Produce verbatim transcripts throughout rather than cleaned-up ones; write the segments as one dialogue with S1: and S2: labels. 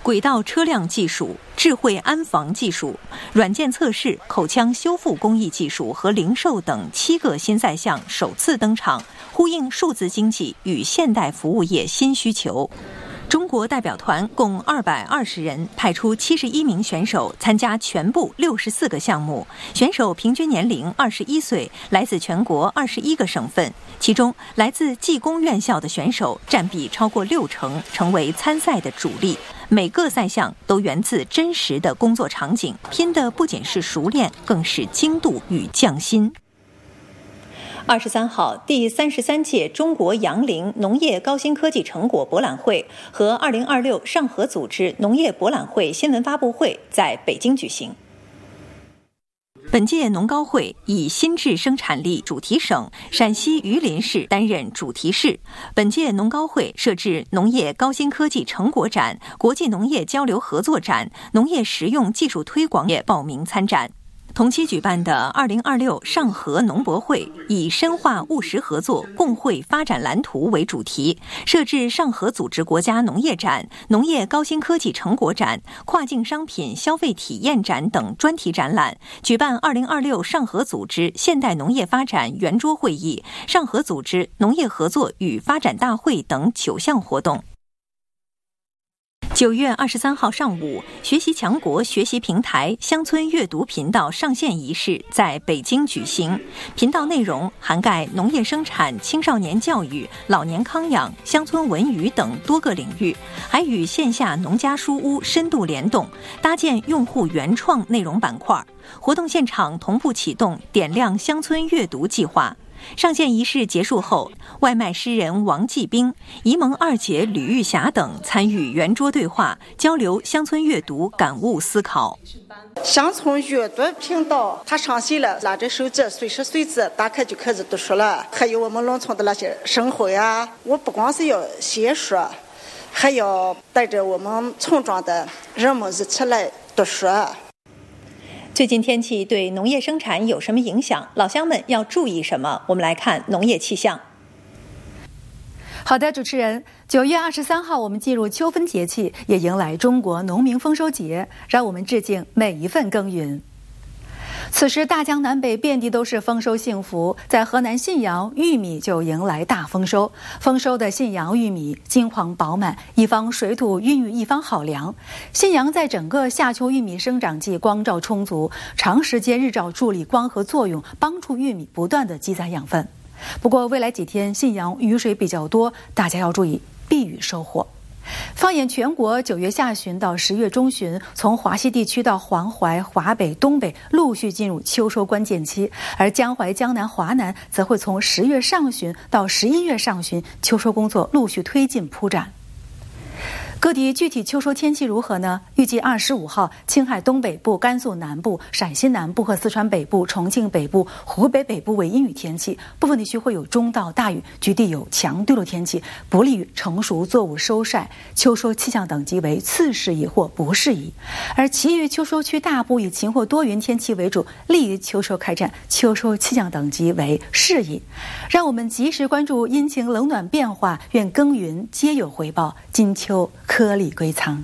S1: 轨道车辆技术、智慧安防技术、软件测试、口腔修复工艺技术和零售等七个新赛项首次登场，呼应数字经济与现代服务业新需求。中国代表团共二百二十人，派出七十一名选手参加全部六十四个项目，选手平均年龄二十一岁，来自全国二十一个省份，其中来自技工院校的选手占比超过六成，成为参赛的主力。每个赛项都源自真实的工作场景，拼的不仅是熟练，更是精度与匠心。二十三号，第三十三届中国杨凌农业高新科技成果博览会和二零二六上合组织农业博览会新闻发布会在北京举行。本届农高会以新质生产力主题省陕西榆林市担任主题市。本届农高会设置农业高新科技成果展、国际农业交流合作展、农业实用技术推广业报名参展。同期举办的二零二六上合农博会以深化务实合作、共绘发展蓝图为主题，设置上合组织国家农业展、农业高新科技成果展、跨境商品消费体验展等专题展览，举办二零二六上合组织现代农业发展圆桌会议、上合组织农业合作与发展大会等九项活动。九月二十三号上午，学习强国学习平台乡村阅读频道上线仪式在北京举行。频道内容涵盖农业生产、青少年教育、老年康养、乡村文娱等多个领域，还与线下农家书屋深度联动，搭建用户原创内容板块。活动现场同步启动点亮乡村阅读计划。上线仪式结束后，外卖诗人王继兵、沂蒙二姐吕玉霞等参与圆桌对话，交流乡村阅读感悟思考。
S2: 乡村阅读频道它上线了，拿着手机随时随地打开就开始读书了，还有我们农村的那些生活呀，我不光是要写书，还要带着我们村庄的人们一起来读书。
S1: 最近天气对农业生产有什么影响？老乡们要注意什么？我们来看农业气象。
S3: 好的，主持人，九月二十三号我们进入秋分节气，也迎来中国农民丰收节，让我们致敬每一份耕耘。此时大江南北遍地都是丰收幸福，在河南信阳，玉米就迎来大丰收。丰收的信阳玉米金黄饱满，一方水土孕育一方好粮。信阳在整个夏秋玉米生长季光照充足，长时间日照助力光合作用，帮助玉米不断的积攒养分。不过未来几天信阳雨水比较多，大家要注意避雨收获。放眼全国，九月下旬到十月中旬，从华西地区到黄淮、华北、东北陆续进入秋收关键期，而江淮、江南、华南则会从十月上旬到十一月上旬，秋收工作陆续推进铺展。各地具体秋收天气如何呢？预计二十五号，青海东北部、甘肃南部、陕西南部和四川北部、重庆北部、湖北北部为阴雨天气，部分地区会有中到大雨，局地有强对流天气，不利于成熟作物收晒。秋收气象等级为次适宜或不适宜。而其余秋收区大部以晴或多云天气为主，利于秋收开展，秋收气象等级为适宜。让我们及时关注阴晴冷暖变化，愿耕耘皆有回报，金秋颗粒归仓。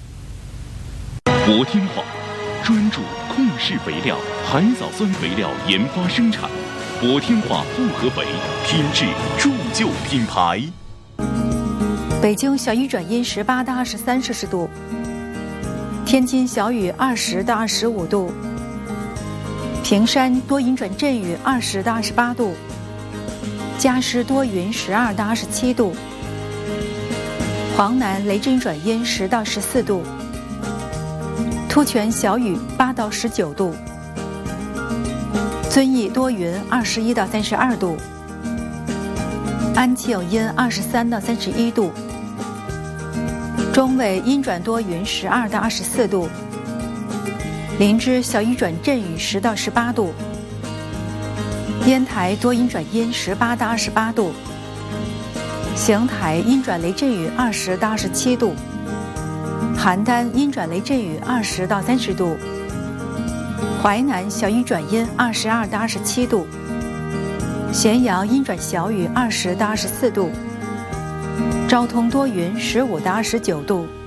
S4: 国天化专注控式肥料、海藻酸肥料研发生产，国天化复合肥品质铸就品牌。
S3: 北京小雨转阴十八到二十三摄氏度，天津小雨二十到二十五度，平山多云转阵雨二十到二十八度，嘉施多云十二到二十七度。黄南雷阵转阴十到十四度，突泉小雨八到十九度，遵义多云二十一到三十二度，安庆阴二十三到三十一度，中纬阴转多云十二到二十四度，林芝小雨转阵雨十到十八度，烟台多云转阴十八到二十八度。邢台阴转雷阵雨二十到二十七度，邯郸阴转雷阵雨二十到三十度，淮南小雨转阴二十二到二十七度，咸阳阴转小雨二十到二十四度，昭通多云十五到二十九度。